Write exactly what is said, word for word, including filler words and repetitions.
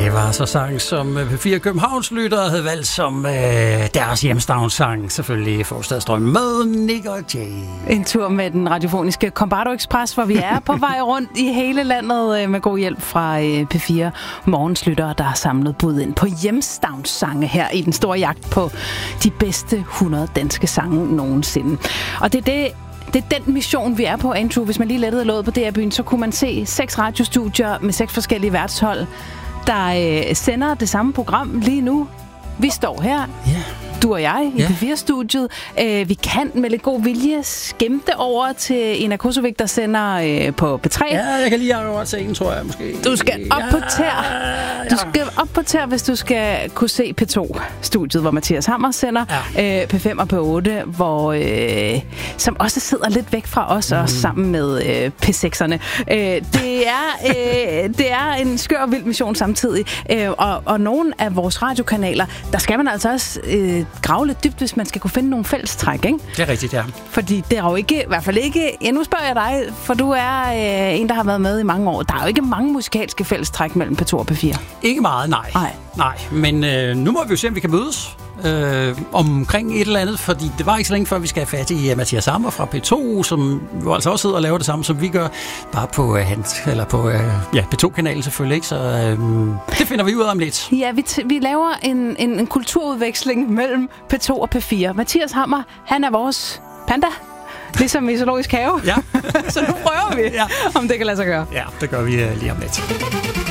Det var så sang, som P fire Københavns lyttere havde valgt som øh, deres hjemstavnssang, selvfølgelig Forstadsdrøm med Nick og Jay. En tur med den radiofoniske Combardo Express, hvor vi er på vej rundt i hele landet øh, med god hjælp fra øh, P fire Morgens lyttere, der har samlet bud ind på hjemstavnssange her i den store jagt på de bedste hundrede danske sange nogensinde. Og det er det Det er den mission, vi er på, Andrew. Hvis man lige lettede låget på D R-byen, så kunne man se seks radiostudier med seks forskellige værtshold, der øh, sender det samme program lige nu. Vi står her, yeah. du og jeg, i yeah. P fire-studiet. Øh, vi kan med lidt god vilje skæmme det over til Ina Kosovik, der sender øh, på P tre. Ja, jeg kan lige over til en, tror jeg måske. Du skal op ja, på tær. Du skal op på tær, hvis du skal kunne se P to-studiet, hvor Mathias Hammer sender. Ja. Øh, P fem og P otte, hvor, øh, som også sidder lidt væk fra os, mm. og sammen med øh, P seks'erne. Øh, det, er, øh, det er en skør og vild mission samtidig. Øh, og, og nogle af vores radiokanaler, der skal man altså også øh, grave lidt dybt, hvis man skal kunne finde nogle fællestræk, ikke? Det er rigtigt, ja. Fordi det er jo ikke, i hvert fald ikke... Ja, nu spørger jeg dig, for du er øh, en, der har været med i mange år. Der er jo ikke mange musikalske fællestræk mellem P to og P fire. Ikke meget, nej. Nej. Nej, men øh, nu må vi jo se, om vi kan mødes øh, omkring et eller andet, fordi det var ikke så længe før, vi skal have fat i uh, Mathias Hammer fra P to, som jo altså også sidder og laver det samme, som vi gør, bare på uh, hans, eller på uh, ja, P to-kanalen selvfølgelig, ikke? Så øh, det finder vi ud af om lidt. Ja, vi, t- vi laver en, en, en kulturudveksling mellem P to og P fire. Mathias Hammer, han er vores panda, ligesom i Zoologisk Have. Ja. Så nu prøver vi, ja. om det kan lade sig gøre. Ja, det gør vi uh, lige om lidt.